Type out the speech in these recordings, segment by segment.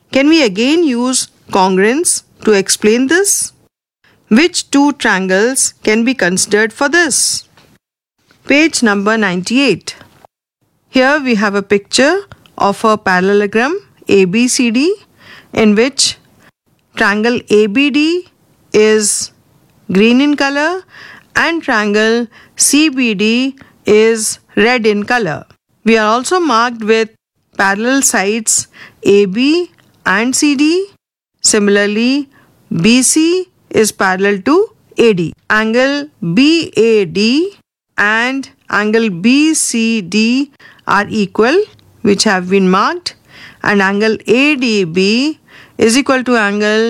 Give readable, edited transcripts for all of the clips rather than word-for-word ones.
Can we again use congruence to explain this? Which two triangles can be considered for this? Page number 98. Here we have a picture of a parallelogram ABCD in which triangle ABD is green in color and triangle CBD is red in color. We are also marked with parallel sides AB and CD. Similarly, BC is parallel to AD. Angle BAD and angle BCD are equal, which have been marked, and angle ADB is equal to angle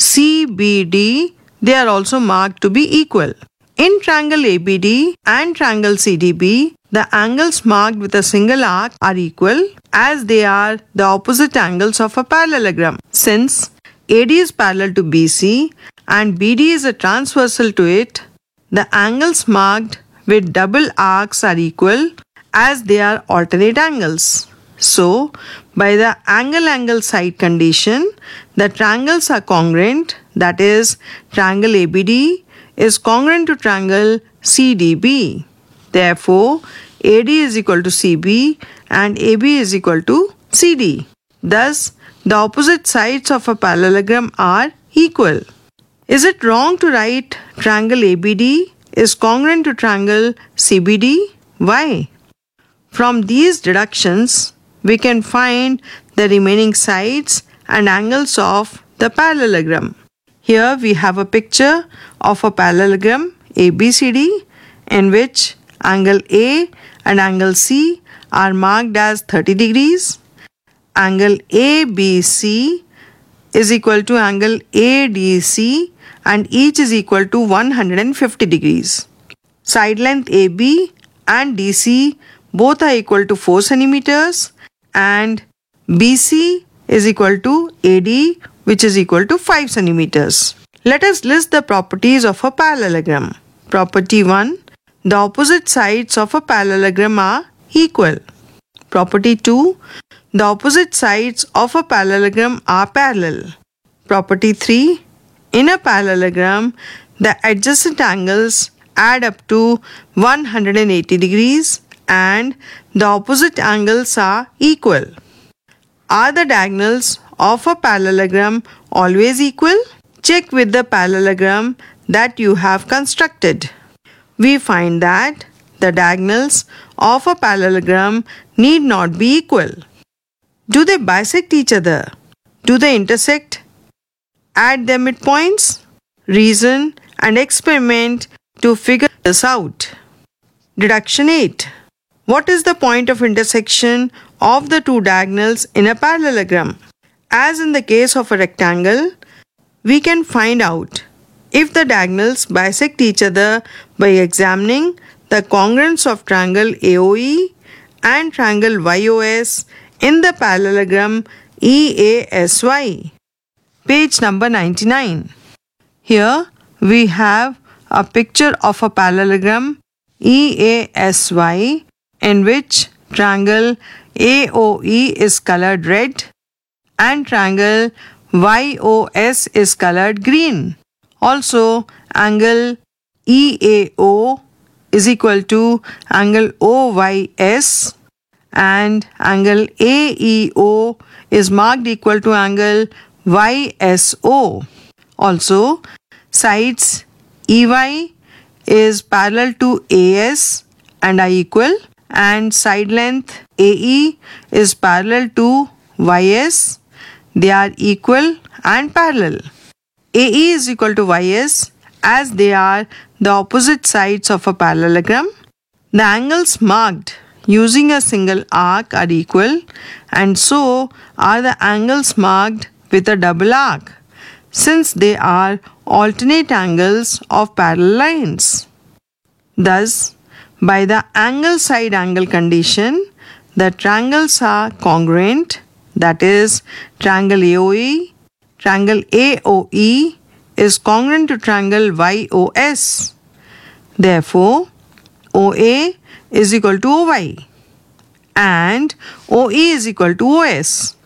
CBD. They are also marked to be equal. In triangle ABD and triangle CDB, the angles marked with a single arc are equal as they are the opposite angles of a parallelogram. Since AD is parallel to BC and BD is a transversal to it, the angles marked with double arcs are equal as they are alternate angles. So, by the angle-angle side condition, the triangles are congruent, that is, triangle ABD is congruent to triangle CDB. Therefore, AD is equal to CB and AB is equal to CD. Thus, the opposite sides of a parallelogram are equal. Is it wrong to write triangle ABD is congruent to triangle CBD? Why? From these deductions, we can find the remaining sides and angles of the parallelogram. Here we have a picture of a parallelogram ABCD in which angle A and angle C are marked as 30 degrees. Angle ABC is equal to angle ADC and each is equal to 150 degrees. Side length AB and DC both are equal to 4 centimeters and BC is equal to AD, which is equal to 5 centimeters. Let us list the properties of a parallelogram. Property 1. The opposite sides of a parallelogram are equal. Property 2. The opposite sides of a parallelogram are parallel. Property 3. In a parallelogram, the adjacent angles add up to 180 degrees and the opposite angles are equal. Are the diagonals of a parallelogram always equal? Check with the parallelogram that you have constructed. We find that the diagonals of a parallelogram need not be equal. Do they bisect each other? Do they intersect at their midpoints? Reason and experiment to figure this out. Deduction 8. What is the point of intersection of the two diagonals in a parallelogram? As in the case of a rectangle, we can find out if the diagonals bisect each other by examining the congruence of triangle AOE and triangle YOS in the parallelogram EASY. Page number 99. Here we have a picture of a parallelogram EASY in which triangle AOE is colored red and triangle YOS is colored green. Also, angle EAO is equal to angle OYS and angle AEO is marked equal to angle YSO. Also, sides EY is parallel to AS and are equal, and side length AE is parallel to YS. They are equal and parallel. AE is equal to YS as they are the opposite sides of a parallelogram. The angles marked using a single arc are equal, and so are the angles marked with a double arc, since they are alternate angles of parallel lines. Thus, by the angle side angle condition, the triangles are congruent, that is, triangle AOE is congruent to triangle YOS. Therefore, OA is equal to OY and OE is equal to OS.